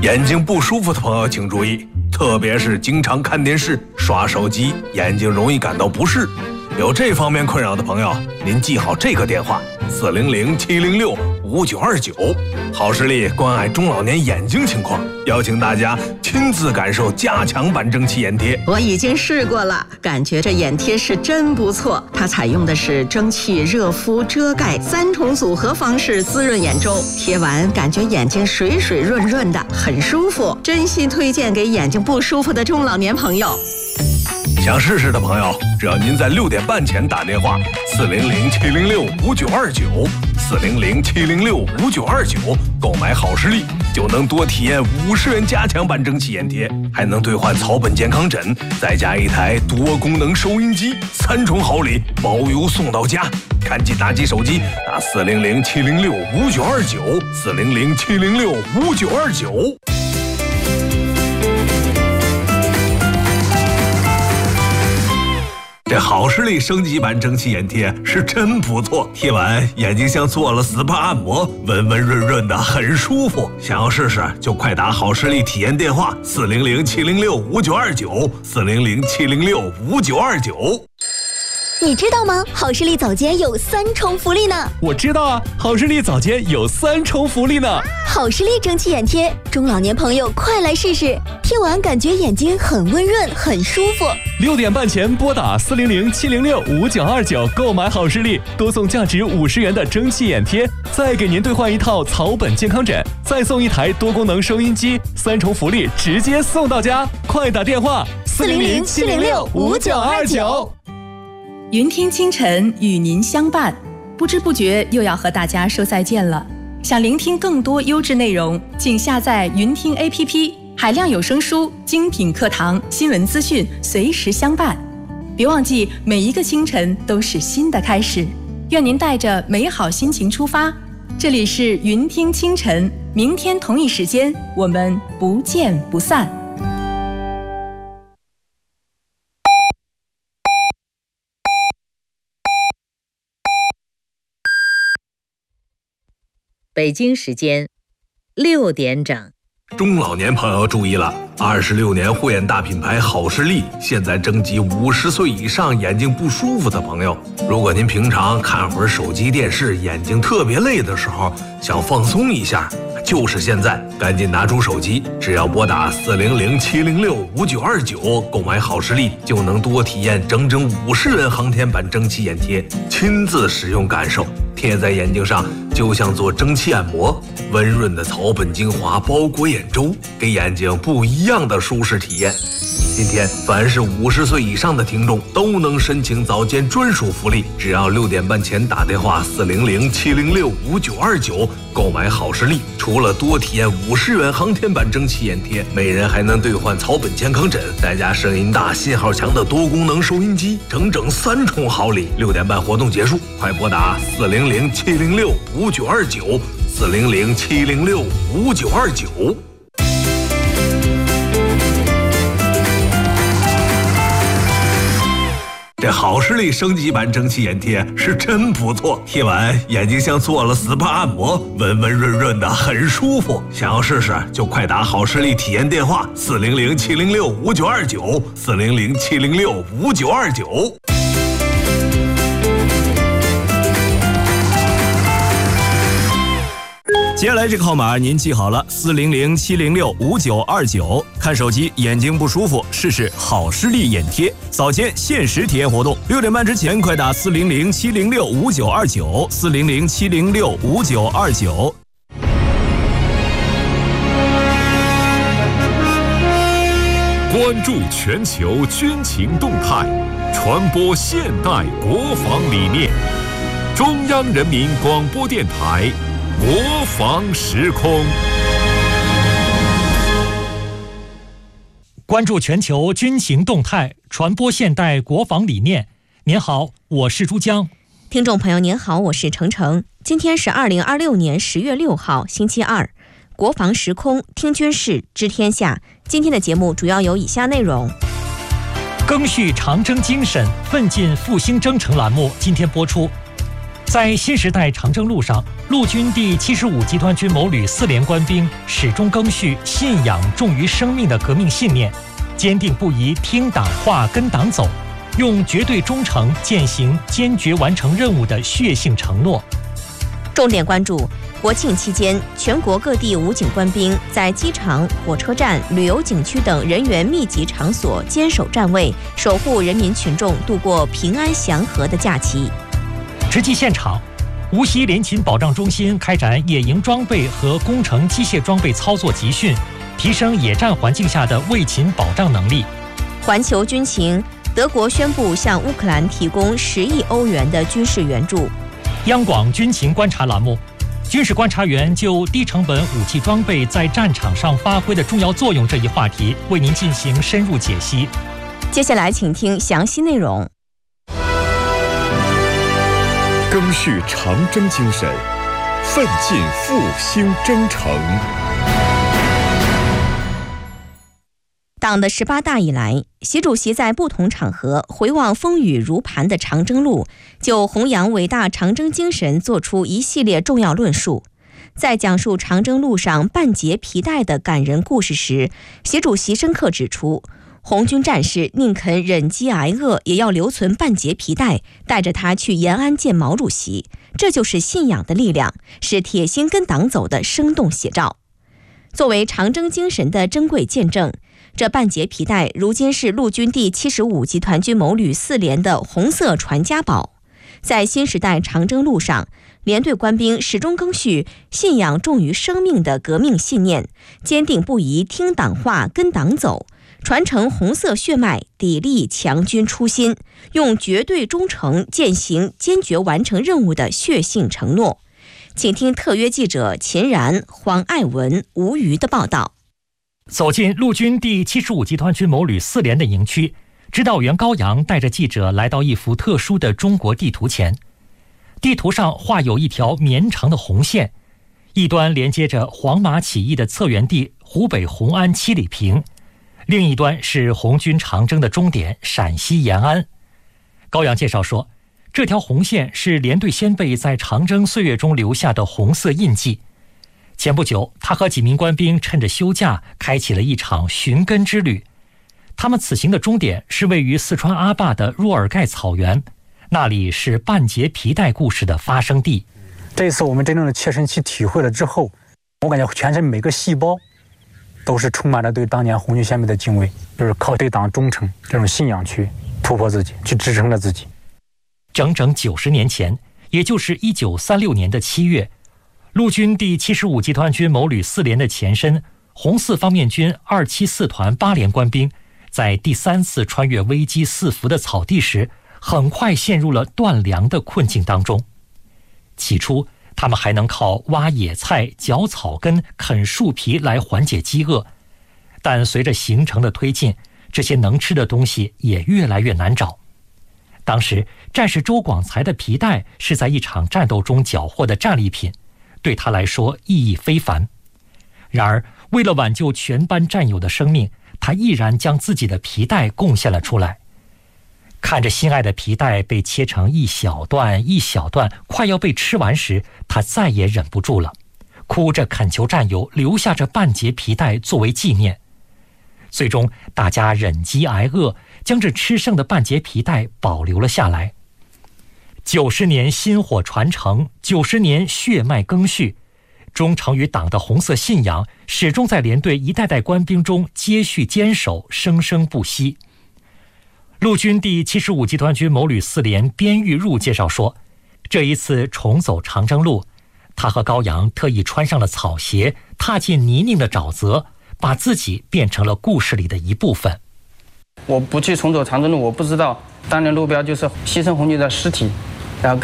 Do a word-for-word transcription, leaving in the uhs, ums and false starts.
眼睛不舒服的朋友请注意，特别是经常看电视、刷手机，眼睛容易感到不适。有这方面困扰的朋友，您记好这个电话：四零零七零六五九二九。好视力关爱中老年眼睛情况，邀请大家亲自感受加强版蒸汽眼贴。 我已经试过了，感觉这眼贴是真不错。它采用的是蒸汽、热敷、遮盖三重组合方式，滋润眼周。贴完感觉眼睛水水润润的，很舒服。真心推荐给眼睛不舒服的中老年朋友。 想试试的朋友，只要您在六点半前打电话四零零七零六五九二九，四零零七零六五九二九购买好视力，就能多体验五十元加强版蒸汽眼贴，还能兑换草本健康枕，再加一台多功能收音机，三重好礼，包邮送到家。赶紧拿起手机打四零零七零六五九二九，四零零七零六五九二九。这好视力升级版蒸汽眼贴是真不错，贴完眼睛像做了 S P A 按摩，温温润润的，很舒服。想要试试就快打好视力体验电话四零零七零六五九二九，四零零七零六五九二九。 你知道吗？好视力早间有三重福利呢。 我知道啊，好视力早间有三重福利呢。 好视力蒸汽眼贴，中老年朋友快来试试，贴完感觉眼睛很温润，很舒服。 六点半前拨打四零零七零六五九二九购买好视力，多送价值五十元的蒸汽眼贴，再给您兑换一套草本健康枕，再送一台多功能收音机，三重福利直接送到家。快打电话四零零七零六五九二九。 云听清晨与您相伴，不知不觉又要和大家说再见了。想聆听更多优质内容，请下载云听 A P P， 海量有声书、精品课堂、新闻资讯随时相伴。别忘记，每一个清晨都是新的开始。愿您带着美好心情出发。这里是云听清晨，明天同一时间我们不见不散。 北京时间六点整。 中老年朋友注意了，二十六年护眼大品牌好视力现在征集五十岁以上眼睛不舒服的朋友。如果您平常看会儿手机电视，眼睛特别累的时候，想放松一下，就是现在，赶紧拿出手机，只要拨打四零零七零六五九二九购买好视力，就能多体验整整五十元航天版蒸汽眼贴，亲自使用感受，贴在眼睛上就像做蒸汽按摩，温润的草本精华包裹眼周，给眼睛不一样的舒适体验。今天凡是五十岁以上的听众都能申请早间专属福利，只要六点半前打电话四零零七零六五九二九购买好视力，除了多体验五十元航天版蒸汽眼贴，每人还能兑换草本健康枕，再加声音大、信号强的多功能收音机，整整三重好礼。六点半活动结束，快拨打四零零七零六五九二九，四零零七零六五九二九。这好视力升级版蒸汽眼贴是真不错，贴完眼睛像做了 S P A 按摩，温温润润的，很舒服。想要试试就快打好视力体验电话四零零七零六五九二九，四零零七零六五九二九。 接下来这个号码您记好了，四零零七零六五九二九。看手机眼睛不舒服，试试好视力眼贴，早间限时体验活动，六点半之前快打四零零七零六五九二九，四零零七零六五九二九。 关注全球军情动态，传播现代国防理念。中央人民广播电台。国防时空， 关注全球军情动态，传播现代国防理念。您好，我是珠江。 听众朋友您好，我是程程。今天是二零二六年十月六号，星期二。国防时空，听军事，知天下。今天的节目主要有以下内容： 赓续长征精神，奋进复兴征程栏目今天播出。在新时代长征路上， 陆军第七十五集团军某旅四连官兵始终赓续信仰重于生命的革命信念，坚定不移听党话跟党走，用绝对忠诚践行坚决完成任务的血性承诺。 重点关注国庆期间，全国各地武警官兵在机场、火车站、旅游景区等人员密集场所坚守站位，守护人民群众度过平安祥和的假期。 实际现场，无锡联勤保障中心开展野营装备和工程机械装备操作集训，提升野战环境下的卫勤保障能力。 环球军情，德国宣布向乌克兰提供十亿欧元的军事援助。 央广军情观察栏目，军事观察员就低成本武器装备在战场上发挥的重要作用这一话题，为您进行深入解析。 接下来请听详细内容。 赓续长征精神，奋进复兴征程。 党的十八大以来，习主席在不同场合回望风雨如磐的长征路，就弘扬伟大长征精神做出一系列重要论述。在讲述长征路上半截皮带的感人故事时，习主席深刻指出，红军战士宁肯忍饥挨饿，也要留存半截皮带，带着它去延安见毛主席。这就是信仰的力量，是铁心跟党走的生动写照。作为长征精神的珍贵见证，这半截皮带如今是陆军第七十五集团军某旅四连的红色传家宝。在新时代长征路上，连队官兵始终赓续信仰重于生命的革命信念，坚定不移听党话跟党走，传承红色血脉，砥砺强军初心，用绝对忠诚践行坚决完成任务的血性承诺。请听特约记者秦然、黄爱文、吴瑜的报道。 走进陆军第七十五集团军某旅四连的营区，指导员高阳带着记者来到一幅特殊的中国地图前。地图上画有一条绵长的红线，一端连接着黄马起义的策源地湖北红安七里坪，另一端是红军长征的终点陕西延安。高阳介绍说，这条红线是连队先辈在长征岁月中留下的红色印记。前不久，他和几名官兵趁着休假开启了一场寻根之旅。他们此行的终点是位于四川阿坝的若尔盖草原，那里是半截皮带故事的发生地。 这一次我们真正的切身去体会了之后，我感觉全身每个细胞都是充满了对当年红军先辈的敬畏，就是靠对党忠诚这种信仰去突破自己，去支撑着自己。 整整九十年前，也就是一九三六年的七月，陆军第七十五集团军某旅四连的前身红四方面军二七四团八连官兵，在第三次穿越危机四伏的草地时，很快陷入了断粮的困境当中。起初，他们还能靠挖野菜、嚼草根、啃树皮来缓解饥饿，但随着行程的推进，这些能吃的东西也越来越难找。当时，战士周广才的皮带是在一场战斗中缴获的战利品，对他来说意义非凡。然而，为了挽救全班战友的生命，他毅然将自己的皮带贡献了出来。看着心爱的皮带被切成一小段一小段，快要被吃完时，他再也忍不住了，哭着恳求战友留下这半截皮带作为纪念。最终，大家忍饥挨饿，将这吃剩的半截皮带保留了下来。九十年薪火传承，九十年血脉赓续，忠诚于党的红色信仰始终在连队一代代官兵中接续坚守，生生不息。陆军第七十五集团军某旅四连边玉入介绍说，这一次重走长征路，他和高阳特意穿上了草鞋，踏进泥泞的沼泽，把自己变成了故事里的一部分。 我不去重走长征路，我不知道当年路标就是牺牲红军的尸体